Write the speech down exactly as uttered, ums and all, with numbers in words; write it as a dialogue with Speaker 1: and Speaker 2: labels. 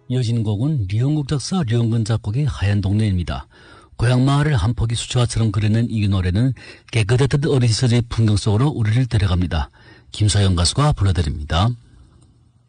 Speaker 1: 이어진 곡은 류영국 작사 류영근 작곡의 하얀 동네입니다. 고향 마을을 한 포기 수채화처럼 그려낸 이 노래는 깨끗했던 어린 시절의 풍경 속으로 우리를 데려갑니다. 김소영 가수가 불러드립니다.